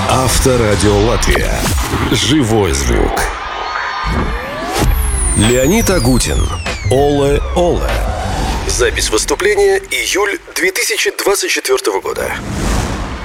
Авторадио Латвия. Живой звук. Леонид Агутин. Оле Оле. Запись выступления июль 2024 года.